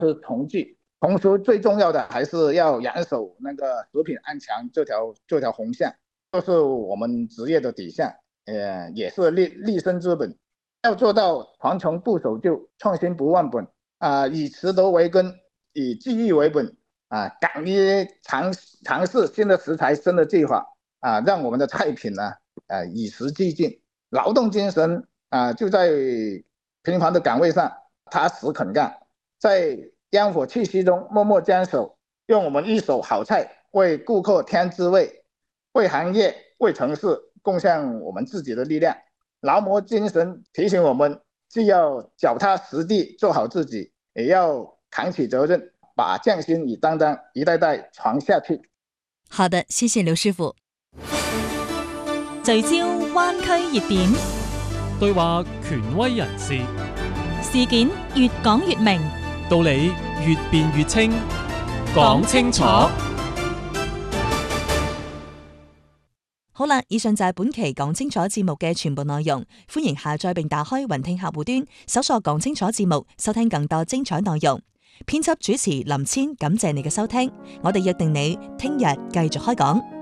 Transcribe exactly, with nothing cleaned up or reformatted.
吃从句。同时最重要的还是要严守那个食品安全这条这条红线，这是我们职业的底线，呃，也是立立身之本。要做到传承不守旧，创新不忘本啊、呃，以食德为根，以技艺为本啊、呃，敢于尝尝试新的食材、新的技法啊、呃，让我们的菜品呢，呃，与时俱进，劳动精神啊、呃，就在平凡的岗位上踏实肯干，在烟火气息中默默坚守，用我们一手好菜为顾客添滋味，为行业、为城市贡献我们自己的力量。劳模精神提醒我们，既要脚踏实地做好自己，也要扛起责任，把匠心与担当一代代传下去。 好的，谢谢刘師傅。聚焦灣區熱點， 對話權威人士， 事件越講越明， 道理越辯越清，講清楚。 好啦，以上就係本期講清楚節目嘅全部內容，歡迎下載並打開雲聽客戶端，搜索講清楚節目，收聽更多精彩內容。編輯主持林千，感謝你嘅收聽，我哋約定你聽日繼續開講。